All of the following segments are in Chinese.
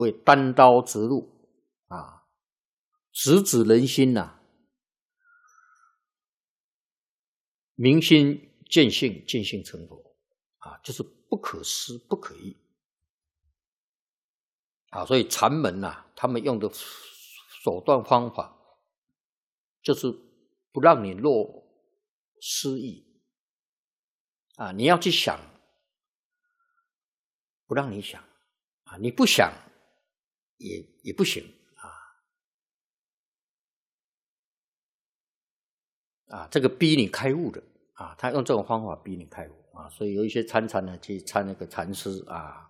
为单刀直入啊，直指人心呐，明心见性，见性成佛啊，就是不可思不可议啊。所以禅门呐，他们用的手段方法，就是不让你落失意啊，你要去想，不让你想啊，你不想也不行啊，这个逼你开悟的啊，他用这种方法逼你开悟啊，所以有一些参禅呢，去参那个禅师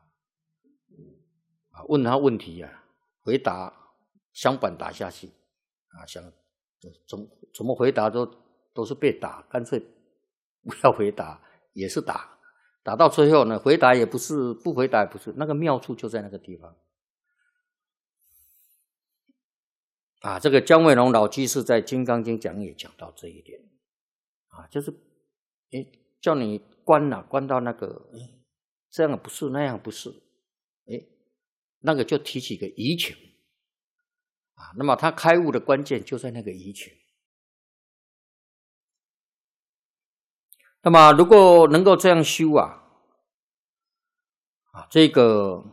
问他问题啊，回答相反打下去啊，想怎么回答都是被打，干脆不要回答也是打到最后呢，回答也不是，不回答也不是，那个妙处就在那个地方啊。这个姜维龙老居士在《金刚经》讲也讲到这一点啊，就是叫你关到那个这样不是那样不是那个就提起个疑情啊，那么他开悟的关键就在那个疑情。那么如果能够这样修这个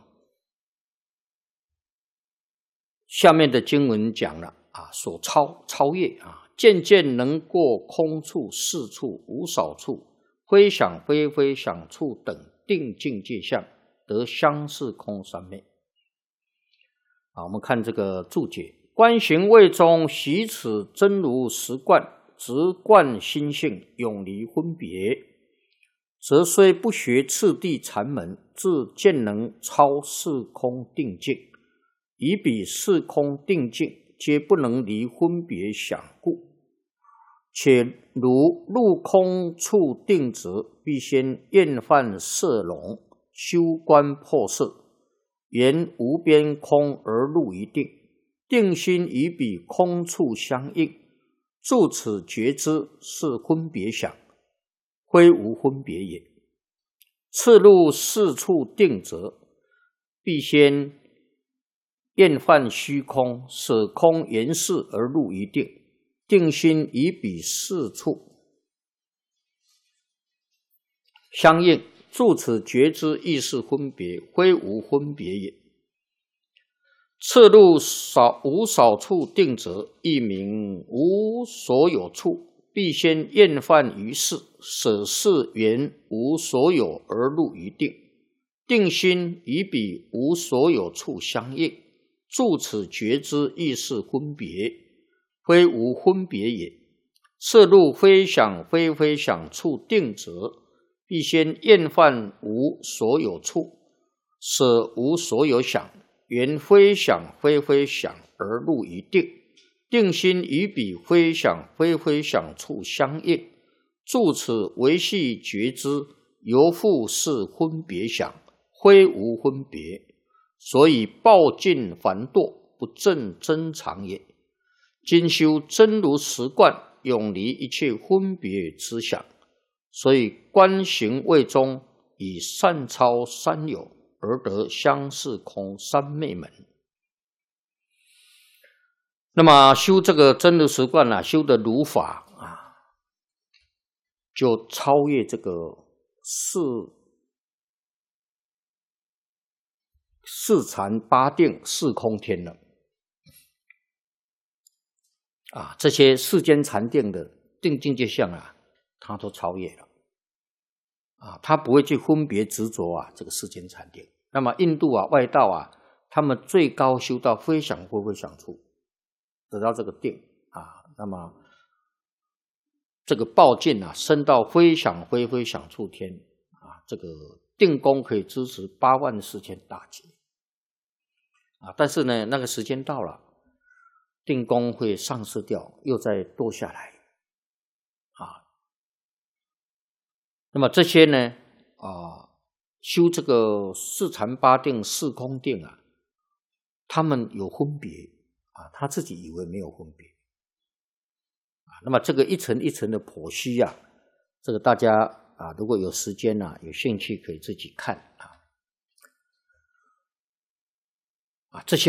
下面的经文讲了所超越渐渐能过空处、事处、无少处、非想非非想处等定境界相，得相似空三昧。我们看这个注解：观行位中，习此真如实观，直观心性，永离分别，则虽不学次第禅门，自渐能超四空定境，以彼四空定境皆不能离分别想故。且如入空处定止，必先厌烦色聋，修观破色，沿无边空而入一定，定心与彼空处相应，住此觉知是分别想，非无分别也。次入四处定者，必先厌烦虚空，舍空言事而入一定，定心与彼四处相应，住此觉知亦是分别，非无分别也。次入无少处定者，亦名无所有处，必先厌烦于事，舍事缘无所有而入一定，定心与彼无所有处相应，住此觉知亦是分别，非无分别也。次入非想非非想处定者，必先厌烦无所有处，舍无所有想，缘非想非非想而入一定，定心与彼非想非非想处相应，住此维系觉知，犹复是分别想，非无分别，所以暴尽繁堕，不正真常也。今修真如实观，永离一切分别之想，所以观行位中，以善超三有，而得相似空三昧门。那么修这个真如实观修的如法就超越这个四禅八定四空天了这些世间禅定的定境界相它都超越了他不会去分别执着这个世间禅定。那么印度外道他们最高修到非想非非想处，得到这个定那么这个报尽升到非想非非想处天这个定功可以支持84000大劫但是呢，那个时间到了，定功会丧失掉，又再堕下来那么这些呢修这个四禅八定四空定他们有分别他自己以为没有分别那么这个一层一层的剖析这个大家如果有时间有兴趣可以自己看啊，这些